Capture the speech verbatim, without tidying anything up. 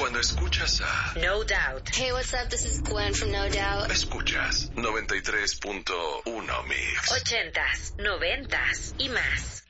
Cuando escuchas a No Doubt. Hey, what's up? This is Gwen from No Doubt. Escuchas noventa y tres punto uno Mix. Ochentas, noventas y más.